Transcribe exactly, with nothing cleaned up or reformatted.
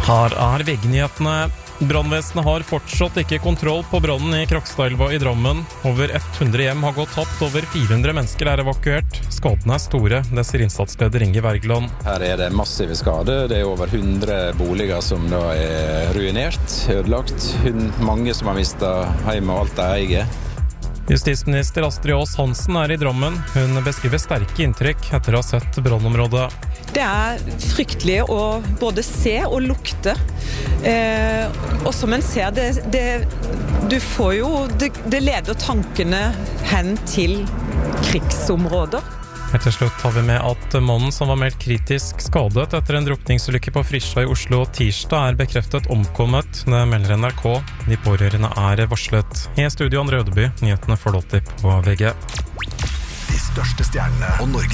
Her er V G-nyhetene. Brannvesenet har fortsatt ikke kontroll på brannen i Krokstadelva i Drammen. Over hundre hjem har gått tapt, over fire hundre mennesker er evakuert. Skadene er store, det sier innsatsleder Inge Wergeland. Her er det massive skader. Det er over hundre boliger som da er ruinert, ødelagt. Mange som har mistet hjemme og alt de eier. Justisminister Astrid Aas Hansen er i Drammen. Hun beskriver sterke inntrykk etter å ha sett brannområdet. Det er fryktelig å både se og lukte. Eh, og som en ser, det, det, du får jo, det, det leder tankene hen til krigsområder. Etter slutt har vi med at mannen som var meldt kritisk skadet etter en drukningsulykke på Frisja i Oslo tirsdag er bekreftet omkommet. Det melder N R K. De pårørende er varslet. I studio Andre Ødeby, nyhetene får du alltid på V G. De største stjernene og Norges